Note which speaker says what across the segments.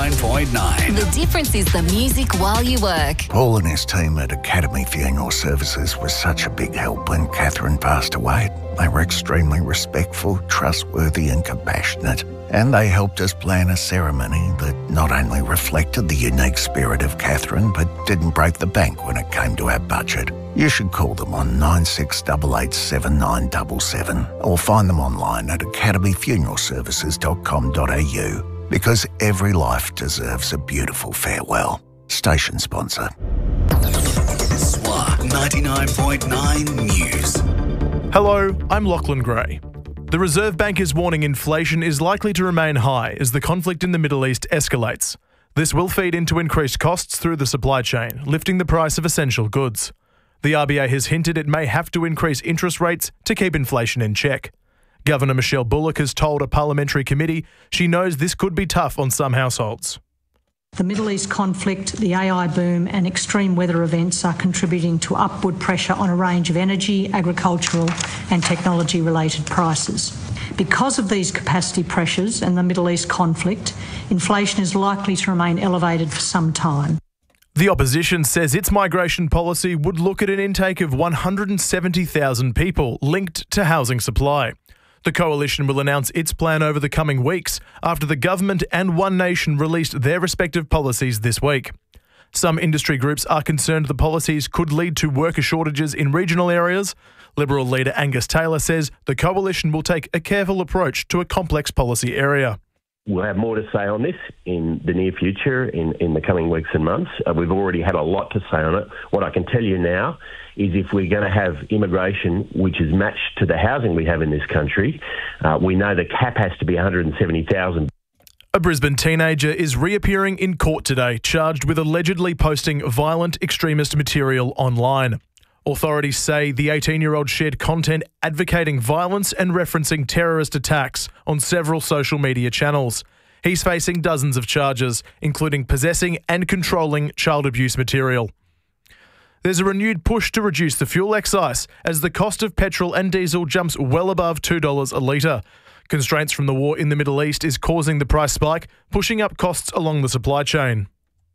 Speaker 1: 99.9.
Speaker 2: The difference is the music while you work.
Speaker 3: Paul and his team at Academy Funeral Services was such a big help when Catherine passed away. They were extremely respectful, trustworthy and compassionate. And they helped us plan a ceremony that not only reflected the unique spirit of Catherine, but didn't break the bank when it came to our budget. You should call them on 96887977 or find them online at academyfuneralservices.com.au, because every life deserves a beautiful farewell. Station sponsor.
Speaker 1: SWA 99.9 News.
Speaker 4: Hello, I'm Lachlan Gray. The Reserve Bank is warning inflation is likely to remain high as the conflict in the Middle East escalates. This will feed into increased costs through the supply chain, lifting the price of essential goods. The RBA has hinted it may have to increase interest rates to keep inflation in check. Governor Michelle Bullock has told a parliamentary committee she knows this could be tough on some households.
Speaker 5: The Middle East conflict, the AI boom and extreme weather events are contributing to upward pressure on a range of energy, agricultural and technology-related prices. Because of these capacity pressures and the Middle East conflict, inflation is likely to remain elevated for some time.
Speaker 4: The opposition says its migration policy would look at an intake of 170,000 people linked to housing supply. The coalition will announce its plan over the coming weeks after the government and One Nation released their respective policies this week. Some industry groups are concerned the policies could lead to worker shortages in regional areas. Liberal leader Angus Taylor says the coalition will take a careful approach to a complex policy area.
Speaker 6: We'll have more to say on this in the near future, in the coming weeks and months. We've already had a lot to say on it. What I can tell you now is if we're going to have immigration which is matched to the housing we have in this country, we know the cap has to be 170,000.
Speaker 4: A Brisbane teenager is reappearing in court today, charged with allegedly posting violent extremist material online. Authorities say the 18-year-old shared content advocating violence and referencing terrorist attacks on several social media channels. He's facing dozens of charges, including possessing and controlling child abuse material. There's a renewed push to reduce the fuel excise as the cost of petrol and diesel jumps well above $2 a litre. Constraints from the war in the Middle East is causing the price spike, pushing up costs along the supply chain.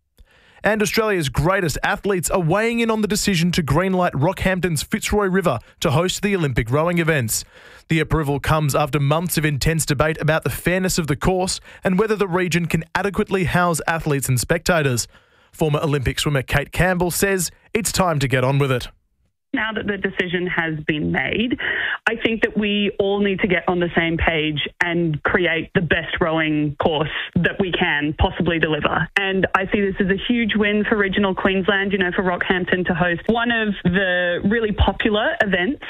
Speaker 4: And Australia's greatest athletes are weighing in on the decision to greenlight Rockhampton's Fitzroy River to host the Olympic rowing events. The approval comes after months of intense debate about the fairness of the course and whether the region can adequately house athletes and spectators. Former Olympic swimmer Kate Campbell says it's time to get on with it.
Speaker 7: Now that the decision has been made, I think that we all need to get on the same page and create the best rowing course that we can possibly deliver. And I see this as a huge win for regional Queensland, for Rockhampton to host one of the really popular events.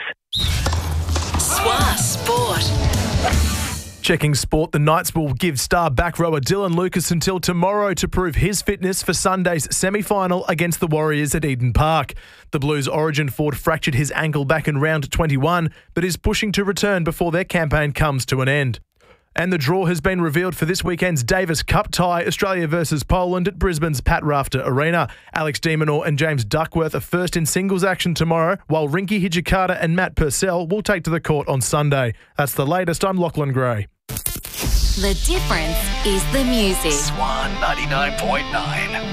Speaker 2: SWA Sport.
Speaker 4: Checking sport, the Knights will give star back rower Dylan Lucas until tomorrow to prove his fitness for Sunday's semi-final against the Warriors at Eden Park. The Blues' origin forward fractured his ankle back in round 21, but is pushing to return before their campaign comes to an end. And the draw has been revealed for this weekend's Davis Cup tie, Australia versus Poland at Brisbane's Pat Rafter Arena. Alex de Minaur and James Duckworth are first in singles action tomorrow, while Rinky Hijikata and Matt Purcell will take to the court on Sunday. That's the latest. I'm Lachlan Gray.
Speaker 2: The difference is the music.
Speaker 1: SWA 99.9.